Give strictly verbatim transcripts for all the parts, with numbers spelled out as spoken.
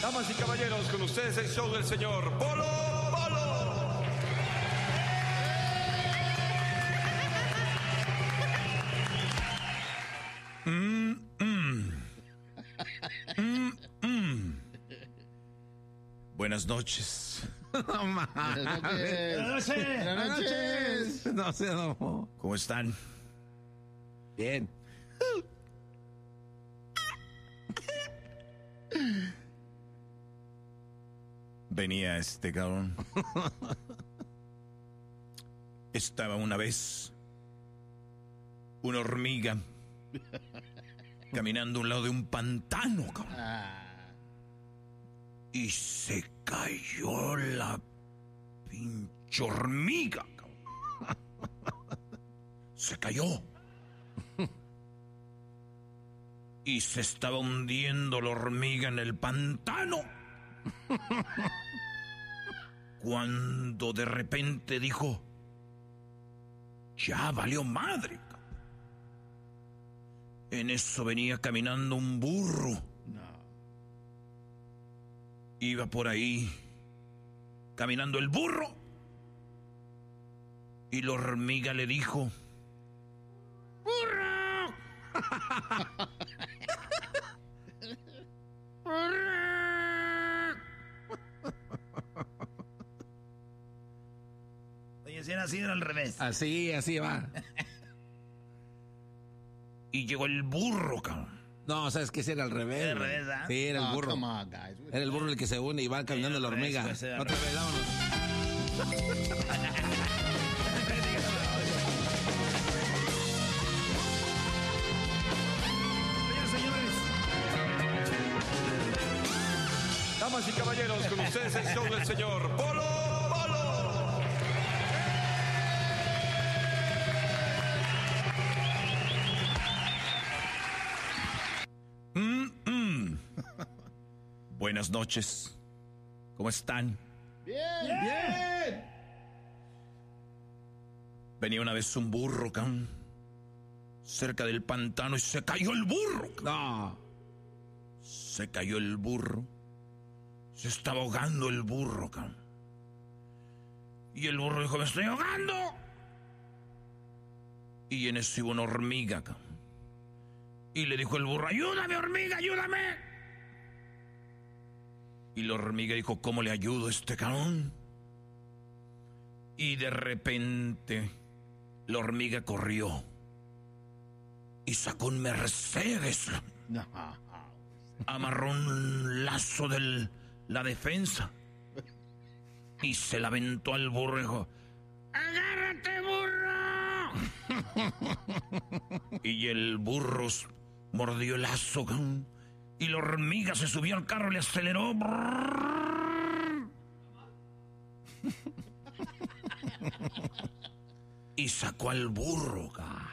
Damas y caballeros, con ustedes el show del señor Polo Polo. Mm, mm. Mm, mm. Buenas noches. No mames. Buenas noches. Buenas noches. No sé, no. ¿Cómo están? Bien. Venía este cabrón. Estaba una vez una hormiga caminando a un lado de un pantano, cabrón. Ah. Y se cayó la pinche hormiga, cabrón. Se cayó. Y se estaba hundiendo la hormiga en el pantano. Cuando de repente dijo: ya valió madre. En eso venía caminando un burro. No. Iba por ahí caminando el burro. Y la hormiga le dijo: ¡burro! ¡Burro! Oye, si era así, era al revés. Así, así va. Y llegó el burro, cabrón. No, sabes que ese era al revés. Era al revés, ¿ah? Sí, era el Oh, burro. come on, guys. Era el burro el que se une y va caminando la hormiga. Pues, pues, Otra vez, vámonos. Damas y caballeros, con ustedes el show del señor Polo Polo. Mm, mm. Buenas noches. ¿Cómo están? Bien, bien. Venía una vez un burro, cabrón, cerca del pantano y se cayó el burro, cabrón. No. Se cayó el burro. Se estaba ahogando el burro, cabrón. Y el burro dijo: me estoy ahogando. Y en eso iba una hormiga, cabrón. Y le dijo el burro: ayúdame, hormiga, ayúdame. Y la hormiga dijo: ¿cómo le ayudo a este cabrón? Y de repente la hormiga corrió y sacó un Mercedes. No. Amarró un lazo de la defensa y se la aventó al burro y dijo: ¡agárrate, burro! Y el burro mordió el lazo, cabrón, y la hormiga se subió al carro y le aceleró. Y sacó al burro, cabrón.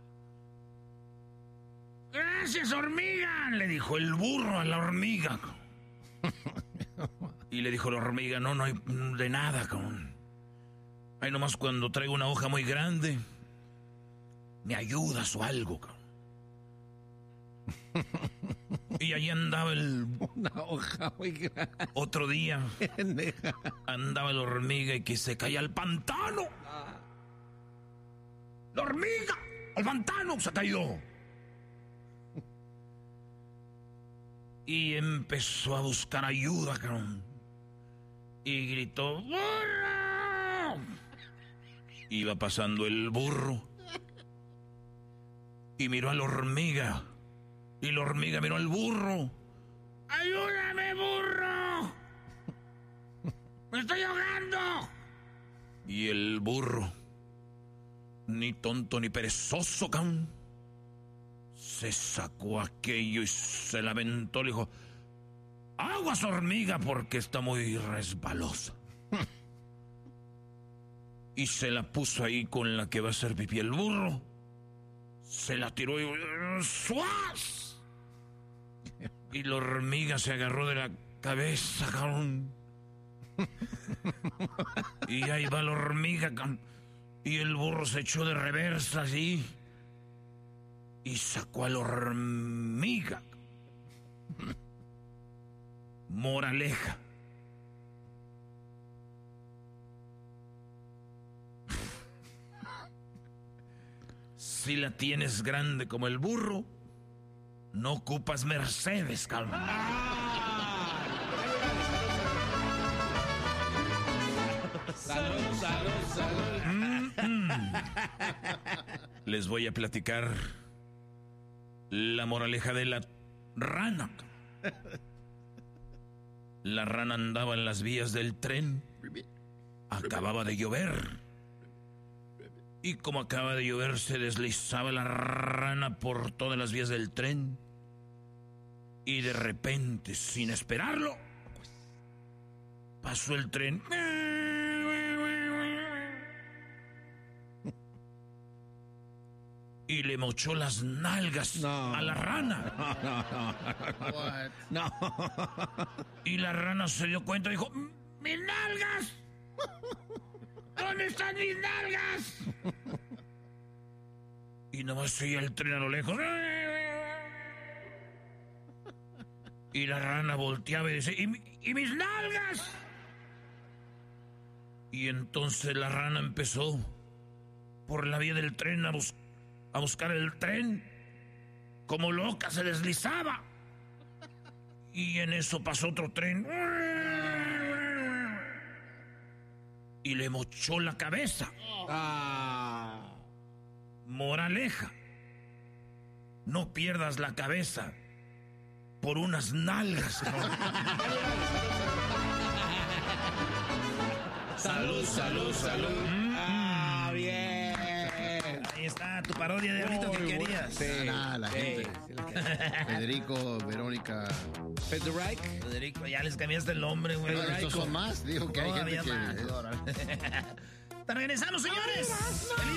¡Gracias, hormiga!, le dijo el burro a la hormiga. Y le dijo la hormiga: no, no hay de nada, cabrón. Ahí nomás cuando traigo una hoja muy grande, me ayudas o algo, cabrón. Y allí andaba el... Una hoja muy grande. Otro día andaba la hormiga y que se caía al pantano. La hormiga al pantano se cayó. Y empezó a buscar ayuda, cabrón. Y gritó: ¡burro! Iba pasando el burro y miró a la hormiga. Y la hormiga miró al burro. ¡ayúdame, burro! ¡me estoy ahogando! Y el burro, ni tonto ni perezoso, cabrón, se sacó aquello y se la aventó. Le dijo: aguas, hormiga, porque está muy resbalosa. Y se la puso ahí con la que va a hacer pipí el burro. Se la tiró y ¡suaz! Y la hormiga se agarró de la cabeza, cabrón. Y ahí va la hormiga, cabrón. Y el burro se echó de reversa así y sacó a la hormiga. Moraleja. Si la tienes grande como el burro, no ocupas Mercedes, calma. Salud, salud, salud. Mm-mm. Les voy a platicar la moraleja de la rana. La rana andaba en las vías del tren. Acababa de llover. Y como acaba de llover, se deslizaba la rana por todas las vías del tren. Y de repente, sin esperarlo, pasó el tren. Y le mochó las nalgas no, a la rana. No, no, no. no. Y la rana se dio cuenta y dijo: ¡mis nalgas! ¿Dónde están mis nalgas? Y nomás seguía el tren a lo lejos. Y la rana volteaba y dice: ¿y, y mis nalgas? Y entonces la rana empezó por la vía del tren a, bus- a buscar el tren. Como loca se deslizaba. Y en eso pasó otro tren. Y le mochó la cabeza. Ah. Moraleja: no pierdas la cabeza por unas nalgas. Salud, salud, salud. Mm-hmm. Ah, bien. Ahí está tu parodia de ahorita que querías. Sí, Ah, la sí, gente. sí, la gente. Federico, Verónica. Federico. Federico, ya les cambiaste el nombre, güey. Bueno, estos son más. Digo que hay gente Todavía que... más. Órale. Te regresamos, señores. Feliz